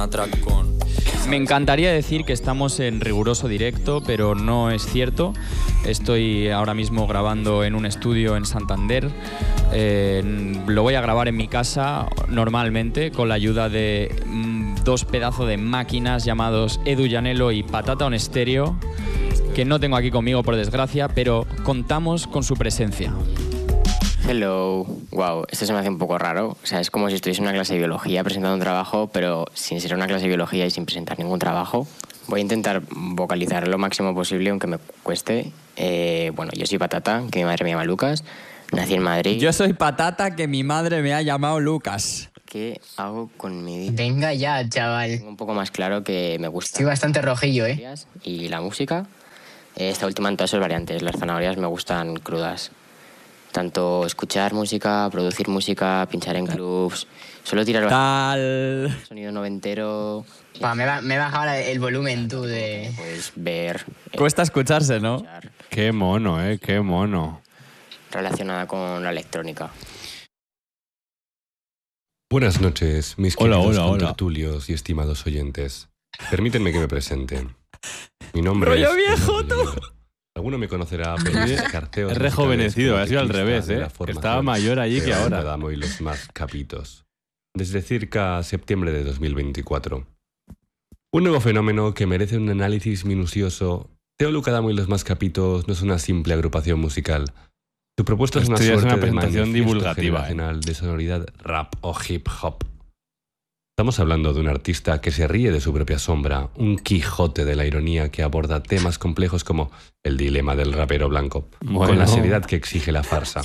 una track con... Me encantaría decir que estamos en riguroso directo, pero no es cierto. Estoy ahora mismo grabando en un estudio en Santander. Lo voy a grabar en mi casa normalmente con la ayuda de dos pedazos de máquinas llamados Edu Llanelo y Patata on Stereo, que no tengo aquí conmigo por desgracia, pero contamos con su presencia. Hello. Wow, esto se me hace un poco raro. O sea, es como si estuviese en una clase de biología presentando un trabajo, pero sin ser una clase de biología y sin presentar ningún trabajo. Voy a intentar vocalizar lo máximo posible, aunque me cueste. Bueno, yo soy Patata, que mi madre me llama Lucas. Nací en Madrid. Yo soy Patata, que mi madre me ha llamado Lucas. ¿Qué hago con mi vida? Venga ya, chaval. Tengo un poco más claro que me gusta. Estoy bastante rojillo, ¿eh? Y la música. Esta última en todas sus variantes. Las zanahorias me gustan crudas. Tanto escuchar música, producir música, pinchar en clubs. Solo tirar tal sonido noventero. Me he bajado el volumen tú de... Pues ver. Cuesta escucharse, ¿no? Escuchar, Qué mono, qué mono. relacionada con la electrónica. Buenas noches, mis queridos contertulios y estimados oyentes. Permítanme que me presente. Mi nombre es... viejo, tú! Alguno me conocerá por mis carteos. Es rejuvenecido, ha sido al revés, de la Estaba mayor allí que ahora. Adamo y los más capitos. Desde circa septiembre de 2024. Un nuevo fenómeno que merece un análisis minucioso. Teo Luca Adamo y los más capitos no es una simple agrupación musical. Su propuesta es una suerte de presentación divulgativa generacional de sonoridad rap o hip hop. Estamos hablando de un artista que se ríe de su propia sombra, un Quijote de la ironía que aborda temas complejos como el dilema del rapero blanco, con la seriedad que exige la farsa.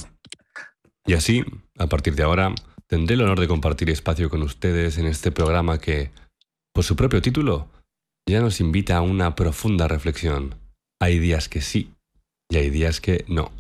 Y así, a partir de ahora, tendré el honor de compartir espacio con ustedes en este programa que, por su propio título, ya nos invita a una profunda reflexión. Hay días que sí y hay días que no.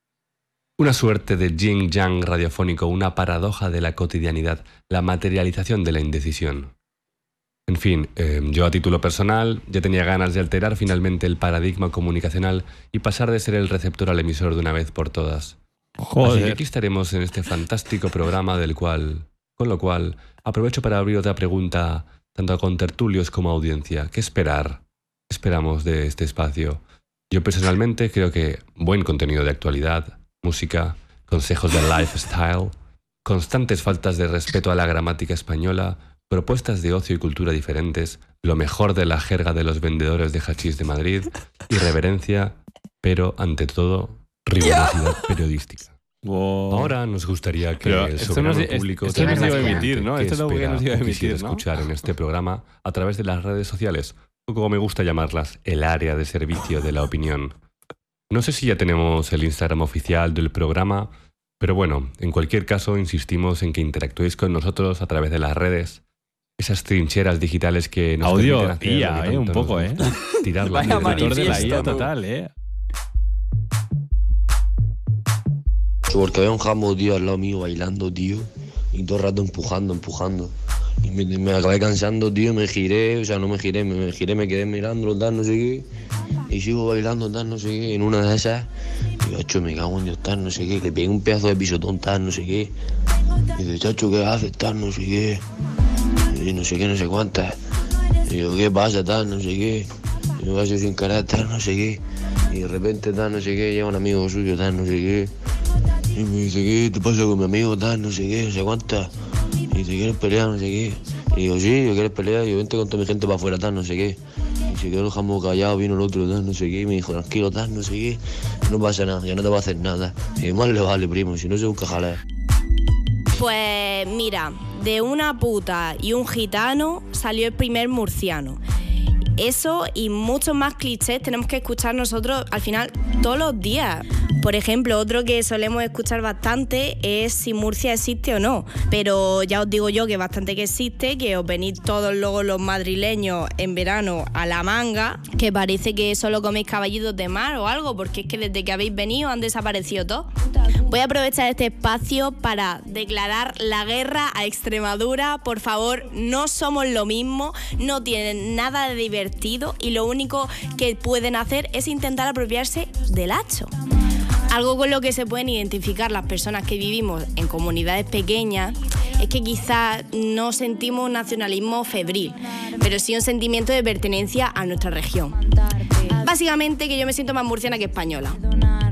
Una suerte de yin-yang radiofónico, una paradoja de la cotidianidad, la materialización de la indecisión. En fin, yo a título personal ya tenía ganas de alterar finalmente el paradigma comunicacional y pasar de ser el receptor al emisor de una vez por todas. Así que aquí estaremos en este fantástico programa con lo cual aprovecho para abrir otra pregunta tanto a contertulios como a audiencia. ¿Qué esperar? ¿Qué esperamos de este espacio? Yo personalmente creo que buen contenido de actualidad, música, consejos de lifestyle, constantes faltas de respeto a la gramática española, propuestas de ocio y cultura diferentes, lo mejor de la jerga de los vendedores de hachís de Madrid, irreverencia, pero ante todo, rigurosidad periodística. Wow. Ahora nos gustaría que pero el soberano público esto nos iba a emitir, que ¿no? Esto no espera nos iba a o emitir, quisiera ¿no? escuchar en este programa a través de las redes sociales, o como me gusta llamarlas, el área de servicio de la opinión. No sé si ya tenemos el Instagram oficial del programa, pero bueno, en cualquier caso insistimos en que interactuéis con nosotros a través de las redes, esas trincheras digitales que nos audio permiten hacer IA, un poco, tirar la Vaya piedra. de la manifiesto, IA tú. total, Porque había un jambo, tío, al lado mío bailando, tío, y todo el rato empujando. Y me acabé cansando, tío, me giré, o sea, no me giré, me quedé mirándolo, tal, no sé qué. Y sigo bailando, tal, no sé qué, en una de esas. Y yo, chacho, me cago en Dios, tal, no sé qué, que le pegué un pedazo de pisotón, tal, no sé qué. Y dice, chacho, ¿qué haces, tal, no sé qué? Y no sé qué, no sé cuántas. Y yo, ¿qué pasa, tal, no sé qué? Y me voy a hacer sin cara, tal, no sé qué. Y de repente, tal, no sé qué, llega un amigo suyo, tal, no sé qué. Y me dice, ¿qué te pasa con mi amigo, tal, no sé qué, no sé cuántas? Y dice, ¿quieres pelear, no sé qué? Y digo, sí, yo quiero pelear, yo vente con toda mi gente para afuera, tal, no sé qué. Y se quedó el jamón callado, vino el otro, tal, no sé qué, y me dijo, tranquilo, tal, no sé qué, no pasa nada, ya no te va a hacer nada. Y más le vale, primo, si no se busca jalar. Pues mira, de una puta y un gitano salió el primer murciano. Eso y muchos más clichés tenemos que escuchar nosotros al final todos los días. Por ejemplo, otro que solemos escuchar bastante es si Murcia existe o no. Pero ya os digo yo que bastante que existe, que os venís todos luego los madrileños en verano a la manga, que parece que solo coméis caballitos de mar o algo, porque es que desde que habéis venido han desaparecido todos. Voy a aprovechar este espacio para declarar la guerra a Extremadura. Por favor, no somos lo mismo, no tienen nada de divertido y lo único que pueden hacer es intentar apropiarse del hacho. Algo con lo que se pueden identificar las personas que vivimos en comunidades pequeñas es que quizás no sentimos un nacionalismo febril, pero sí un sentimiento de pertenencia a nuestra región. Básicamente que yo me siento más murciana que española.